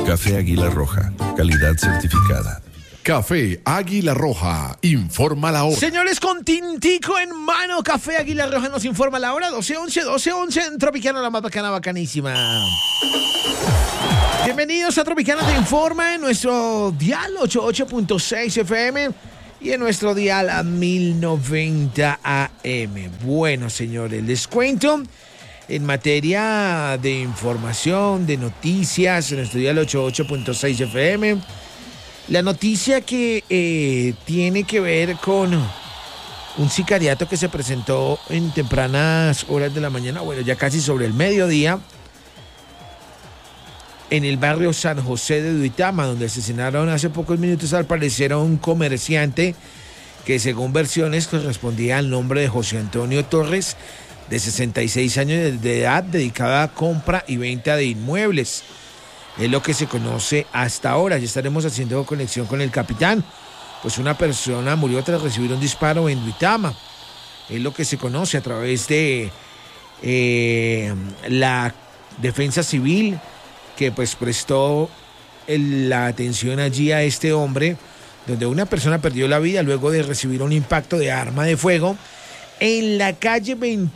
Café Águila Roja, calidad certificada. Café Águila Roja, informa la hora. Señores, con tintico en mano, Café Águila Roja nos informa la hora, 12:11 en Tropicana, la más bacana, bacanísima. Bienvenidos a Tropicana Te Informa en nuestro dial 88.6 FM y en nuestro dial a 1090 AM. Bueno, señores, les cuento en materia de información, de noticias, en nuestro dial 88.6 FM. La noticia que tiene que ver con un sicariato que se presentó en tempranas horas de la mañana, bueno, ya casi sobre el mediodía, en el barrio San José de Duitama, donde asesinaron hace pocos minutos al parecer a un comerciante que según versiones correspondía al nombre de José Antonio Torres, de 66 años de edad, dedicado a compra y venta de inmuebles. Es lo que se conoce hasta ahora. Ya estaremos haciendo conexión con el capitán. Pues una persona murió tras recibir un disparo en Duitama. Es lo que se conoce a través de la defensa civil, que pues prestó la atención allí a este hombre, donde una persona perdió la vida luego de recibir un impacto de arma de fuego en la calle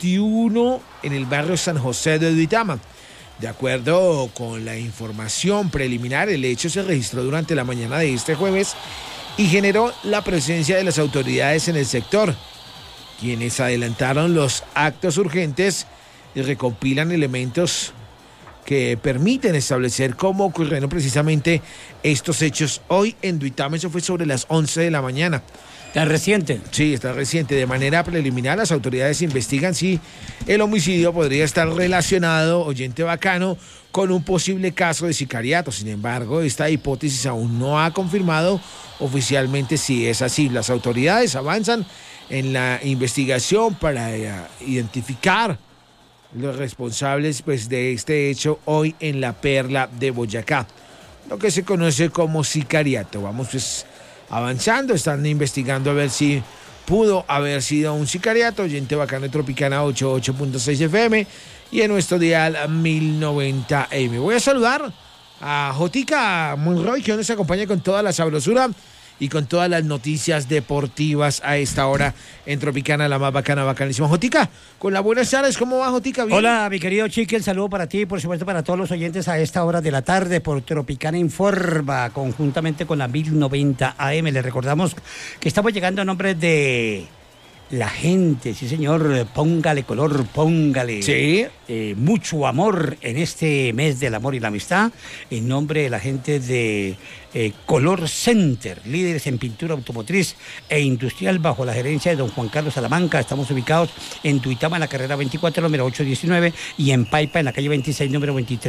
21 en el barrio San José de Duitama. De acuerdo con la información preliminar, el hecho se registró durante la mañana de este jueves y generó la presencia de las autoridades en el sector, quienes adelantaron los actos urgentes y recopilan elementos que permiten establecer cómo ocurrieron precisamente estos hechos hoy en Duitama. Eso fue sobre las 11 de la mañana. ¿Está reciente? Sí, está reciente. De manera preliminar, las autoridades investigan si el homicidio podría estar relacionado, oyente bacano, con un posible caso de sicariato. Sin embargo, esta hipótesis aún no ha confirmado oficialmente si es así. Las autoridades avanzan en la investigación para identificar los responsables pues, de este hecho hoy en la Perla de Boyacá, lo que se conoce como sicariato. Vamos pues avanzando, están investigando a ver si pudo haber sido un sicariato. Oyente bacano, Tropicana 88.6 FM y en nuestro dial 1090 AM. Voy a saludar a Jotica Monroy, que nos acompaña con toda la sabrosura y con todas las noticias deportivas a esta hora en Tropicana, la más bacana, bacanísima. Jotica, con las buenas tardes, ¿cómo va, Jotica? ¿Bien? Hola, mi querido Chiqui, el saludo para ti y por supuesto para todos los oyentes a esta hora de la tarde por Tropicana Informa, conjuntamente con la 1090 AM. Les recordamos que estamos llegando a nombre de la gente, sí señor, póngale color, póngale sí. Mucho amor en este mes del amor y la amistad, en nombre de la gente de Color Center, líderes en pintura automotriz e industrial bajo la gerencia de don Juan Carlos Salamanca. Estamos ubicados en Duitama, en la carrera 24, número 819, y en Paipa, en la calle 26, número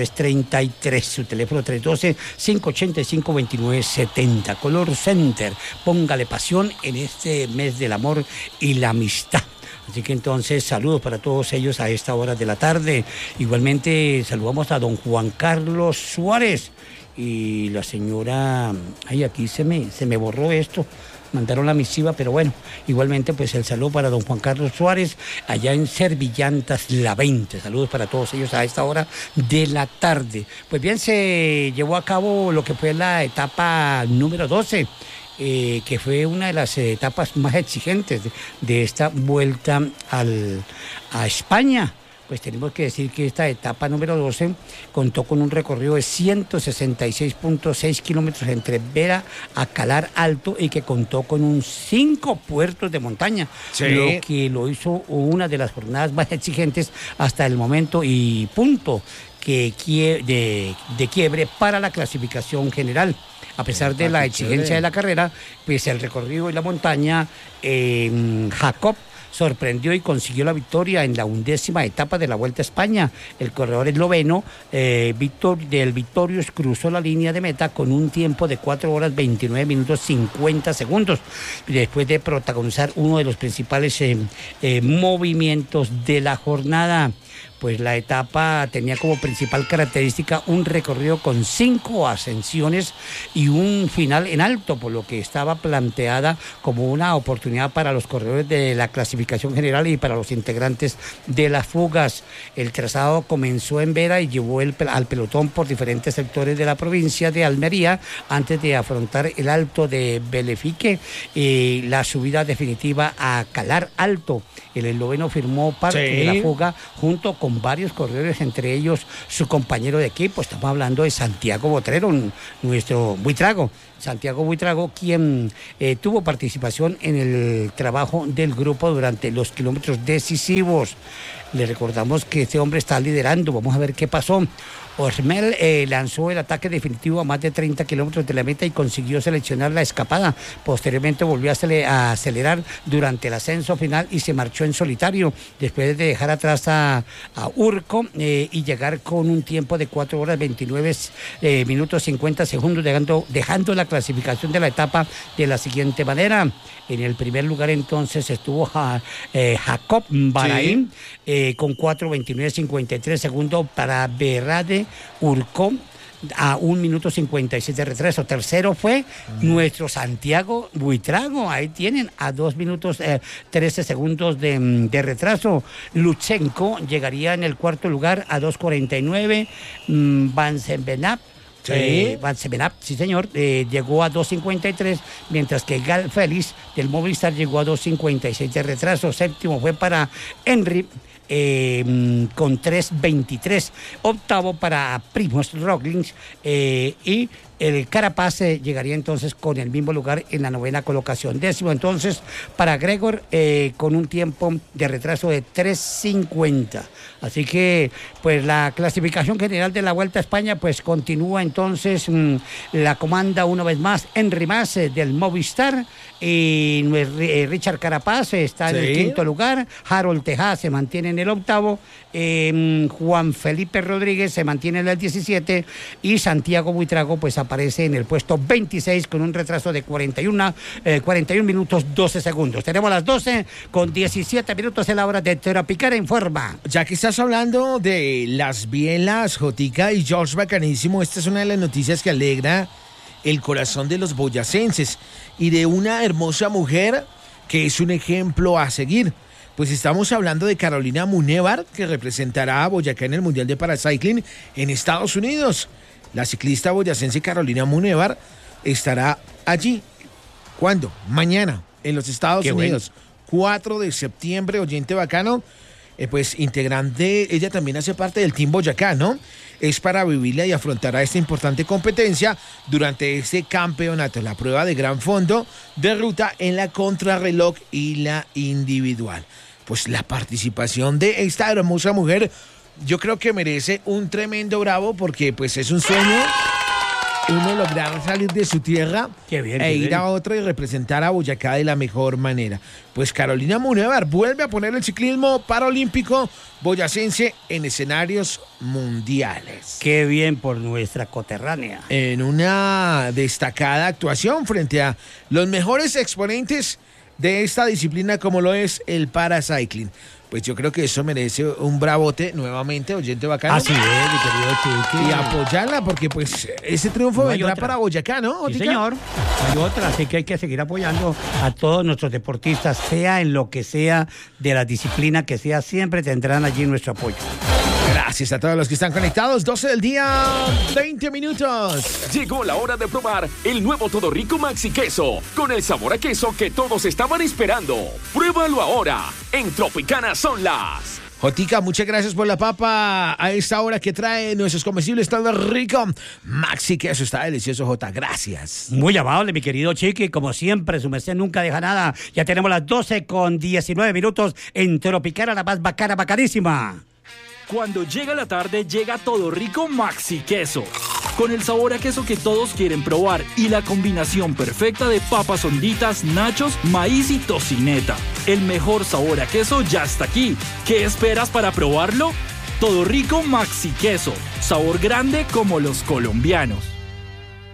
2333. Su teléfono 312-585-2970. Color Center, póngale pasión en este mes del amor y la amistad. Así que entonces saludos para todos ellos a esta hora de la tarde. Igualmente saludamos a don Juan Carlos Suárez y la señora, ay, aquí se me borró esto, mandaron la misiva, pero bueno, igualmente pues el saludo para don Juan Carlos Suárez allá en Servillantas La 20. Saludos para todos ellos a esta hora de la tarde. Pues bien, se llevó a cabo lo que fue la etapa número 12. Que fue una de las etapas más exigentes de esta vuelta a España. Pues tenemos que decir que esta etapa número 12 contó con un recorrido de 166.6 kilómetros entre Vera a Calar Alto y que contó con 5 puertos de montaña, sí, lo que lo hizo una de las jornadas más exigentes hasta el momento y punto de quiebre para la clasificación general. A pesar de la exigencia de la carrera, pues el recorrido y la montaña, Jacob sorprendió y consiguió la victoria en la 11ª etapa de la Vuelta a España. El corredor esloveno del Victorious cruzó la línea de meta con un tiempo de 4 horas 29 minutos 50 segundos, después de protagonizar uno de los principales movimientos de la jornada. pues la etapa tenía como principal característica un recorrido con 5 ascensiones y un final en alto, por lo que estaba planteada como una oportunidad para los corredores de la clasificación general y para los integrantes de las fugas. El trazado comenzó en Vera y llevó al pelotón por diferentes sectores de la provincia de Almería antes de afrontar el alto de Belefique y la subida definitiva a Calar Alto. El esloveno firmó parte de la fuga junto con varios corredores, entre ellos su compañero de equipo. Estamos hablando de Santiago Botrero, nuestro buitrago. Santiago Buitrago, quien tuvo participación en el trabajo del grupo durante los kilómetros decisivos. Le recordamos que este hombre está liderando. Vamos a ver qué pasó. Osmel lanzó el ataque definitivo a más de 30 kilómetros de la meta y consiguió seleccionar la escapada. Posteriormente volvió a acelerar durante el ascenso final y se marchó en solitario después de dejar atrás a Urco y llegar con un tiempo de 4 horas 29 minutos 50 segundos, dejando la clasificación de la etapa de la siguiente manera. En el primer lugar entonces estuvo Jacob Bahrain con 4:29:53 segundos para Berrade Urco a 1 minuto 56 de retraso. Tercero fue nuestro Santiago Buitrago, ahí tienen, a 2 minutos 13 segundos de retraso. Luchenko llegaría en el cuarto lugar a 2:49. Van Sevenap, sí señor, llegó a 2:53, mientras que Gal Félix del Movistar llegó a 2:56 de retraso. Séptimo fue para Henry con 3:23. Octavo para Primož Roglič y el Carapaz llegaría entonces con el mismo lugar en la 9ª colocación. Décimo entonces para Gregor con un tiempo de retraso de 3:50. Así que pues la clasificación general de la Vuelta a España pues continúa entonces. La comanda una vez más Henry Mas del Movistar y Richard Carapaz está en el quinto lugar. Harold Tejada se mantiene en el octavo. Juan Felipe Rodríguez se mantiene en el 17 y Santiago Buitrago pues aparece en el puesto 26 con un retraso de 41 minutos 12 segundos. Tenemos las 12:17 minutos en la hora de Tropicana Informa. Ya que estás hablando de las bielas, Jotica y George Bacanísimo, esta es una de las noticias que alegra el corazón de los boyacenses y de una hermosa mujer que es un ejemplo a seguir. Pues estamos hablando de Carolina Munevar, que representará a Boyacá en el Mundial de Paracycling en Estados Unidos. La ciclista boyacense Carolina Munevar estará allí. ¿Cuándo? Mañana, en los Estados Unidos. Bueno. 4 de septiembre, oyente bacano. Pues integrante, ella también hace parte del Team Boyacá, ¿no? Es para vivirla y afrontará esta importante competencia durante este campeonato, la prueba de gran fondo de ruta en la contrarreloj y la individual. Pues la participación de esta hermosa mujer, yo creo que merece un tremendo bravo, porque pues es un sueño uno lograr salir de su tierra ir a otra y representar a Boyacá de la mejor manera. Pues Carolina Munevar vuelve a poner el ciclismo paralímpico boyacense en escenarios mundiales. Qué bien por nuestra coterránea. En una destacada actuación frente a los mejores exponentes de esta disciplina, como lo es el paracycling. Pues yo creo que eso merece un bravote nuevamente, oyente bacano. Así es, mi querido Chiqui. Y apoyarla, porque pues ese triunfo no vendrá para Boyacá, ¿no? Sí, señor. Hay otra, así que hay que seguir apoyando a todos nuestros deportistas, sea en lo que sea, de la disciplina que sea, siempre tendrán allí nuestro apoyo. Gracias a todos los que están conectados. 12 del día, 20 minutos. Llegó la hora de probar el nuevo Todo Rico Maxi Queso, con el sabor a queso que todos estaban esperando. Pruébalo ahora. En Tropicana son las... Jotica, muchas gracias por la papa a esta hora que trae nuestros comestibles Todo Rico Maxi Queso. Está delicioso, Jota. Gracias. Muy amable, mi querido Chiqui. Como siempre, su merced nunca deja nada. Ya tenemos las 12:19 minutos en Tropicana, la más bacana, bacanísima. Cuando llega la tarde, llega Todo Rico Maxi Queso, con el sabor a queso que todos quieren probar y la combinación perfecta de papas honditas, nachos, maíz y tocineta. El mejor sabor a queso ya está aquí. ¿Qué esperas para probarlo? Todo Rico Maxi Queso, sabor grande como los colombianos.